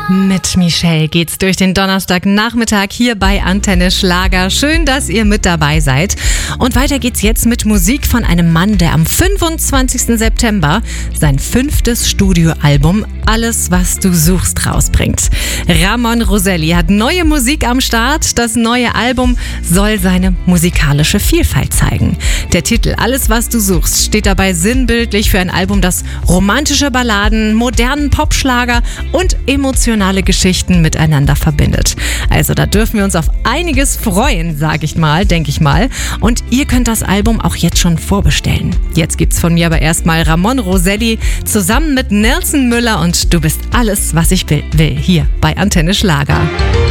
Mit Michelle geht's durch den Donnerstagnachmittag hier bei Antenne Schlager. Schön, dass ihr mit dabei seid. Und weiter geht's jetzt mit Musik von einem Mann, der am 25. September sein 5. Studioalbum Alles, was du suchst rausbringt. Ramon Roselli hat neue Musik am Start. Das neue Album soll seine musikalische Vielfalt zeigen. Der Titel Alles, was du suchst steht dabei sinnbildlich für ein Album, das romantische Balladen, modernen Popschlager und emotionale Geschichten miteinander verbindet. Also da dürfen wir uns auf einiges freuen, denke ich mal. Und ihr könnt das Album auch jetzt schon vorbestellen. Jetzt gibt's von mir aber erstmal Ramon Roselli zusammen mit Nelson Müller und Du bist alles, was ich will, hier bei Antenne Schlager.